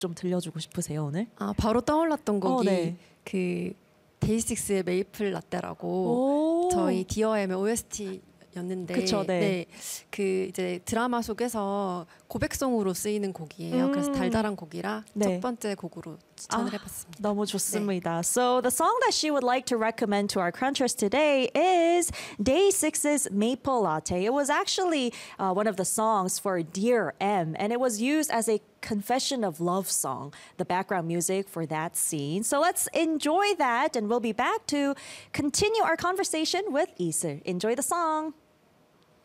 좀 들려주고 싶으세요 오늘? 아 바로 떠올랐던 곡이 네. 그 데이식스의 메이플 라떼라고 저희 디어엠의 OST였는데 그쵸, 네. 그 이제 드라마 속에서 고백송으로 쓰이는 곡이에요. 그래서 달달한 곡이라 네. 첫 번째 곡으로 추천을 해봤습니다. 너무 좋습니다. So the song that she would like to recommend to our crunchers today is Day6's Maple Latte. It was actually one of the songs for Dear M, and it was used as a confession of love song, the background music for that scene. So let's enjoy that, and we'll be back to continue our conversation with Isil. Enjoy the song.